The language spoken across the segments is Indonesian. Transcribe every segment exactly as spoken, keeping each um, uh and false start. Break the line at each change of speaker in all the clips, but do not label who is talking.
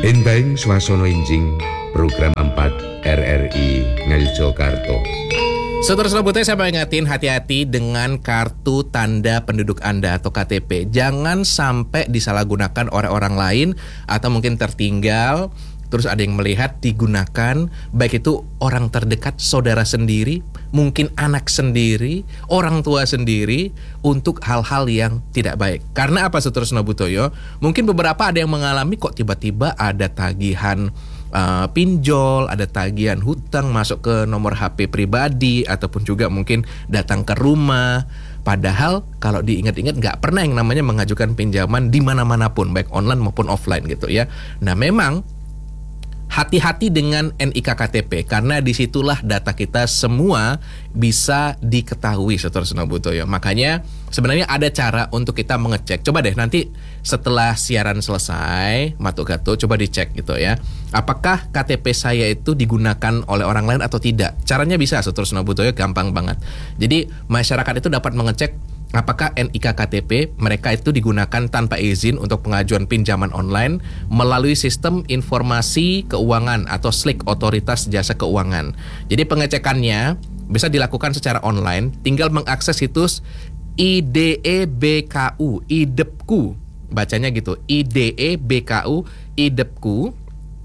Enteng swasana enjing program empat R R I Ngayogyakarta.
Saudara-saudara butuh saya mau ingatin hati-hati dengan kartu tanda penduduk Anda atau K T P. Jangan sampai disalahgunakan oleh orang lain atau mungkin tertinggal. Terus ada yang melihat digunakan, baik itu orang terdekat, saudara sendiri, mungkin anak sendiri, orang tua sendiri, untuk hal-hal yang tidak baik. Karena apa, Saudara Butoyo? Mungkin beberapa ada yang mengalami kok tiba-tiba ada tagihan uh, pinjol, ada tagihan hutang masuk ke nomor H P pribadi, ataupun juga mungkin datang ke rumah. Padahal kalau diingat-ingat nggak pernah yang namanya mengajukan pinjaman di mana-mana pun, baik online maupun offline gitu ya. Nah memang hati-hati dengan N I K K T P karena disitulah data kita semua bisa diketahui, Saudara Butoyo. Makanya sebenarnya ada cara untuk kita mengecek. Coba deh nanti setelah siaran selesai, Matuk Gato, coba dicek gitu ya. Apakah K T P saya itu digunakan oleh orang lain atau tidak? Caranya bisa, Saudara Butoyo, gampang banget. Jadi masyarakat itu dapat mengecek apakah N I K K T P mereka itu digunakan tanpa izin untuk pengajuan pinjaman online melalui sistem informasi keuangan atau S L I K Otoritas Jasa Keuangan. Jadi pengecekannya bisa dilakukan secara online, tinggal mengakses situs I D E B K U, I D E B K U, bacanya gitu, I D E B K U, I D E B K U,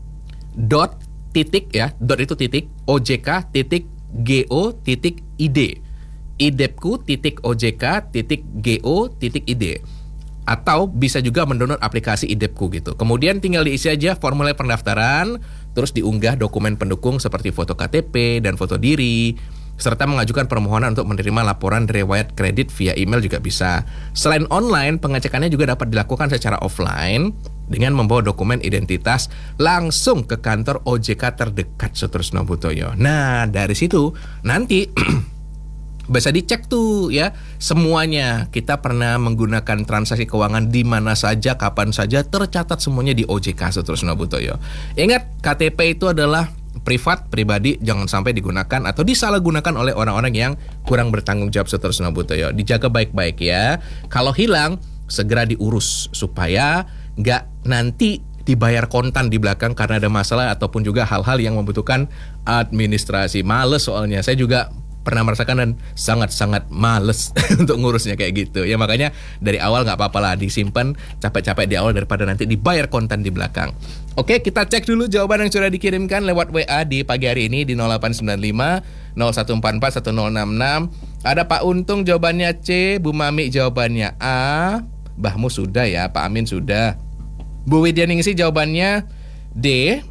dot titik ya, dot itu titik, O J K titik G O titik I D. I D E B K U titik O J K titik G O titik I D, atau bisa juga mendownload aplikasi I D E B K U gitu. Kemudian tinggal diisi aja formulir pendaftaran, terus diunggah dokumen pendukung seperti foto K T P dan foto diri, serta mengajukan permohonan untuk menerima laporan riwayat kredit via email juga bisa. Selain online, pengecekannya juga dapat dilakukan secara offline dengan membawa dokumen identitas langsung ke kantor O J K terdekat, Saudara Butoyo. Nah dari situ nanti bisa dicek tuh ya semuanya. Kita pernah menggunakan transaksi keuangan di mana saja, kapan saja, tercatat semuanya di O J K, Saudara Butoyo. Ingat, K T P itu adalah privat, pribadi, jangan sampai digunakan atau disalahgunakan oleh orang-orang yang kurang bertanggung jawab, Saudara Butoyo. Dijaga baik-baik ya. Kalau hilang, segera diurus supaya nggak nanti dibayar kontan di belakang karena ada masalah ataupun juga hal-hal yang membutuhkan administrasi. Males soalnya, saya juga pernah merasakan dan sangat-sangat males untuk ngurusnya kayak gitu ya. Makanya dari awal nggak apa-apa lah disimpan capek-capek di awal daripada nanti dibayar kontan di belakang. Oke, kita cek dulu jawaban yang sudah dikirimkan lewat W A di pagi hari ini di nol delapan sembilan lima nol satu empat empat satu nol enam enam. Ada Pak Untung jawabannya C, Bu Mami jawabannya A, Bahmu sudah ya, Pak Amin sudah, Bu Widyaningsih jawabannya D,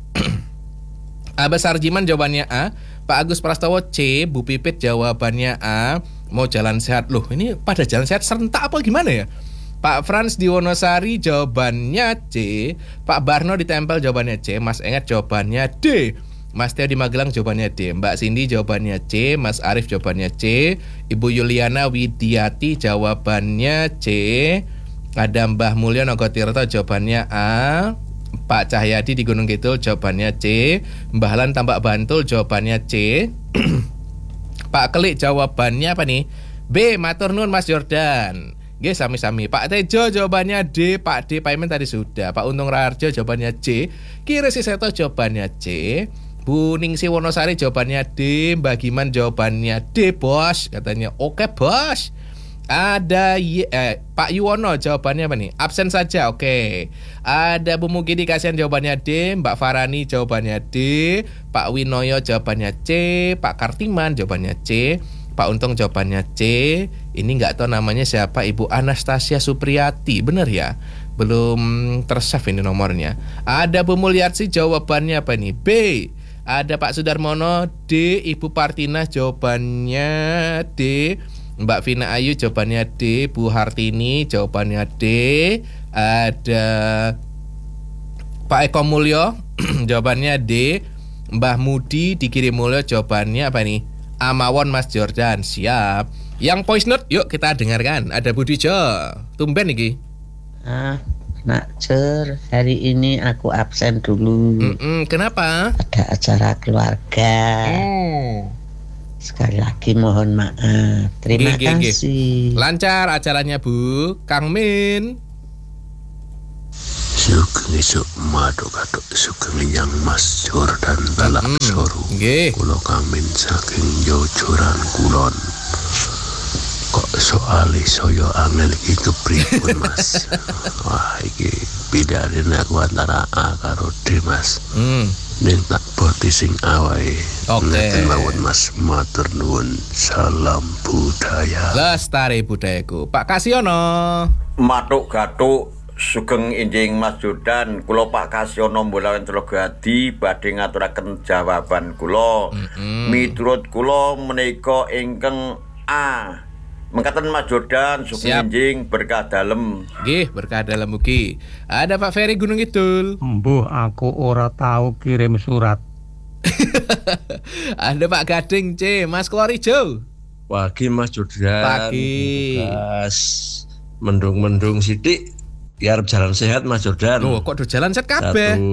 Abah Sarjiman jawabannya A, Pak Agus Prastowo C, Bu Pipit jawabannya A, mau jalan sehat. Loh ini pada jalan sehat serentak apa gimana ya? Pak Frans di Wonosari jawabannya C, Pak Barno di Tempel jawabannya C, Mas Enget jawabannya D, Mas Teo di Magelang jawabannya D, Mbak Cindy jawabannya C, Mas Arif jawabannya C, Ibu Yuliana Widiati jawabannya C, ada Mbah Mulyo Nogotirto jawabannya A, Pak Cahyadi di Gunung Kidul jawabannya C, Mbah Lan Tambak Bantul jawabannya C, Pak Kelik jawabannya apa nih? B, matur nuwun Mas Jordan. G, sami-sami. Pak Tejo jawabannya D, Pak D Paimen tadi sudah. Pak Untung Raharjo jawabannya C, Kiri Siseto jawabannya C, Bu Ningsi Wonosari jawabannya D, Mbak Giman jawabannya D, Bos. Katanya oke Bos. Ada eh, Pak Yuwono jawabannya apa nih? Absen saja, oke. Okay. Ada Bu Mugidi kasihan jawabannya D, Mbak Farani jawabannya D, Pak Winoyo jawabannya C, Pak Kartiman jawabannya C, Pak Untung jawabannya C. Ini nggak tahu namanya siapa, Ibu Anastasia Supriyati, bener ya? Belum tersave ini nomornya. Ada Bu Mulyarsi jawabannya apa nih? B. Ada Pak Sudarmono D, Ibu Partina jawabannya D, Mbak Vina Ayu jawabannya D, Bu Hartini jawabannya D, ada Pak Eko Mulyo jawabannya D, Mbah Mudi di Kiri Mulyo jawabannya apa nih? Amawon Mas Jordan. Siap. Yang voice note yuk kita dengarkan. Ada Budi Jo, tumben iki.
Ah, Nak Jor, hari ini aku absen dulu.
Mm-mm, kenapa?
Ada acara keluarga.
Oh.
Sekali lagi mohon maaf. Terima
G, G, G.
kasih.
Lancar acaranya Bu, Kang Min.
Sugeng esuk maduk katuk sugeng yang Mas Jordan balak
Hmm,
soru.
nggih.
Kula kamin saking jojoran kulon. Kok soale saya angel iki kepripun Mas? Wah iki bedane aku antara A karo D Mas.
Hmm.
Ning tak boti sing awake.
Oke.
Ngeten mawon Mas, matur nuwun. Salam budaya.
Lestari budayaku. Pak Kasiono.
Matuk gatuk sugeng injing Mas Jordan, kula Pak Kasyono Mbolawen Telogadi badhe ngaturaken jawaban kula.
Mm-mm.
Miturut kula menika ingkang A. Mengkaten Mas Jordan sugeng
Siap.
injing berkah dalem.
Nggih, berkah dalam mugi. Ada Pak Ferry Gunung Kidul.
Mbuh aku ora tahu kirim surat.
Ada Pak Gading C, Mas Klorijo.
Pagi Mas Jordan.
Pagi.
Tugas mendung-mendung sidik. Biar jalan sehat Mas Jordan.
Loh, kok do jalan set kabeh?
Satu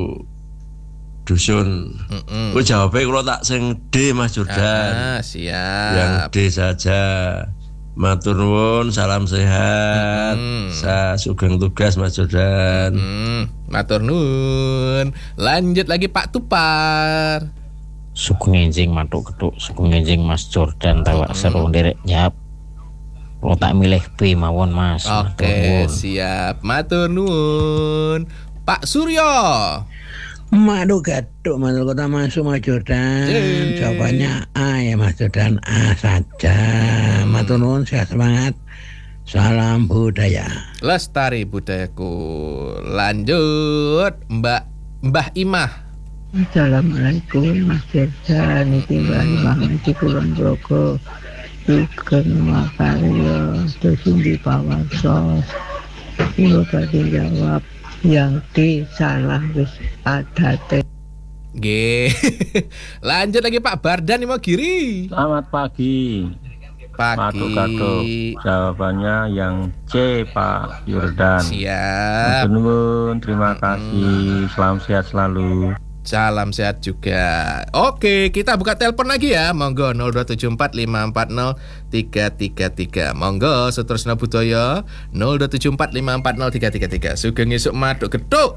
dusun.
Mm-mm.
Ku jawabnya kalau tak sing D Mas Jordan.
Ah, siap.
Yang D saja. Matur nuwun, salam sehat.
Mm-mm.
Sa sugeng tugas Mas Jordan.
Hmm, matur nuwun. Lanjut lagi Pak Tupar.
Sugeng enjing matuk ketuk, sugeng enjing Mas Jordan tawak seru nderek nyap. Kalau tak milih B mawon Mas. Matur
Oke,
nuwun.
siap. Matur nuwun. Pak Suryo.
Madu gatuk Mantul Kota masuk Mas Jordan.
Yeay.
Jawabannya A ya Mas Jordan, A saja. Matur nuwun, sehat semangat. Salam budaya.
Lestari budayaku. Lanjut Mbak Mbah Imah.
Assalamualaikum Mas Jordan, iki Mbak Imah Ngaji Kulon Progo. Sugeng makarya dosin di pawartos. Kulo badhe jawab yang D salah wis adate.
Nggih. Lanjut lagi Pak Bardan Imogiri.
Selamat pagi.
Pagi.
Matuk-katuk. Jawabannya yang C Pak Jordan.
Siap.
Matur nuwun, terima kasih. Salam sehat selalu.
Salam sehat juga. Oke, kita buka telepon lagi ya. Monggo nol dua tujuh empat lima empat nol tiga tiga tiga. Monggo Sutrasna Budaya nol dua tujuh empat lima empat nol tiga tiga tiga. Sugeng esuk maduk geduk.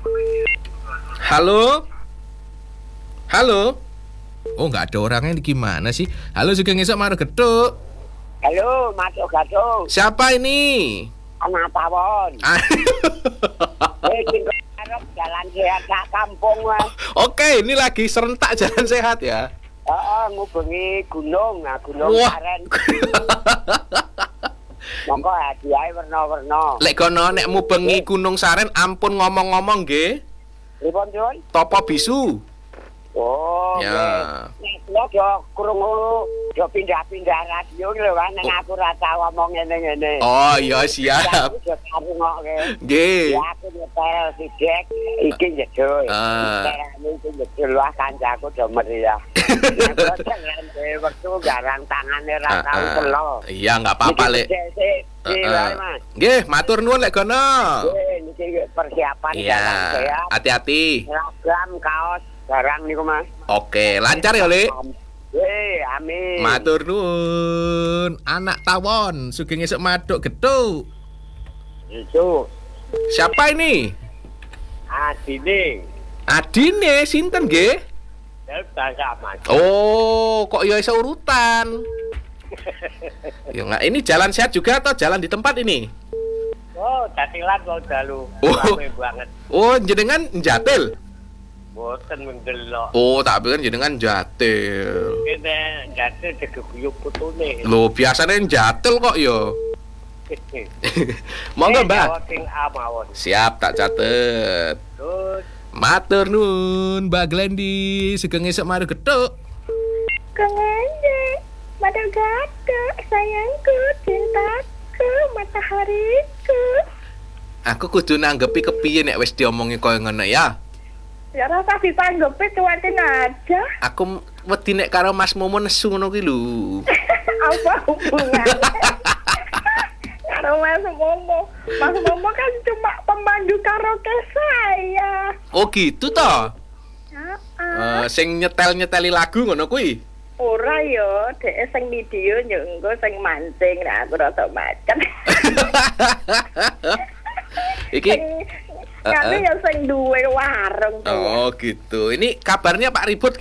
Halo? Halo? Oh, nggak ada orangnya, ini gimana sih? Halo, Sugeng esuk maduk geduk.
Halo, masuk gaduh.
Siapa ini?
Anak tawon. Eh, tinggal arep jalan sehat sak kampung wah.
Oke, ini lagi serentak jalan sehat ya.
Heeh, ngubengi gunung, nah gunung
Wah.
Saren. Monggo hadiahe werna-werna.
Lek kono nek mubengi Gunung Saren ampun ngomong-ngomong nggih.
Pripun, Jun?
Topo bisu.
Oh,
Ya.
nek kula yo krungu yo pindah-pindah radio lho Wah, ning aku ra tau ngomong ngene-ngene.
Oh iya siap.
Aku yo ngrungokke.
Nggih.
Ya aku nyetel sidek iki jedul.
Ah.
Nyetel iki jedul wah kancaku do meriah. Nek kok jangan dhewe wektu garang tangane ra tau
Ah,
telo.
Iya enggak apa-apa lek.
Iya, Mas.
Nggih, matur nuwun lek kono.
Eh, niki persiapan
Iya,
jalan sehat.
hati-hati.
Seragam, kaos, barang niku, Mas.
Oke, lancar ya, Lek.
Eh, amin.
Matur nuwun. Anak tawon, sugeng esuk maduk geduk.
Itu
Siapa ini?
adine.
Adine sinten nggih?
Delta Mas.
Oh, kok ya iso urutan? Ya enggak, ini jalan sehat juga atau jalan di tempat ini?
Oh, tatilan mau dalu.
Oh.
Rame banget.
Oh, jenengan jatil.
Boten mendelok.
Oh, tak pikir jenengan jatil.
Kene jate deguyub putune.
Loh, biasanya jatil kok yo. Monggo, Mbak.
Sing amawon.
Siap, tak catet.
Terus
Matur nuwun, Mbak Glendi, sugeng esuk mari geduk.
Kang Ende, mata gatuk sayangku, cintaku, matahariku.
Aku kudu nanggepi kepiye nek wis diomongi koyo ngono ya.
Ya rasa ditanggepi cuatin aja.
Aku wedi nek karo Mas Momo nesu ngono ki lho.
Apa hubungannya? Karo Mas Momo. Mas Momo kan cuma pemandu karaoke saya.
Oh gitu toh.
Heeh.
Eh, sing nyetel-nyeteli lagu ngono kuwi.
Ora yo, dhek sing video nyenggo sing mancing, nah aku rada macet.
Iki
Sing Kami yang sing duwe warung tuh.
Oh gitu. Ini kabarnya Pak Ribut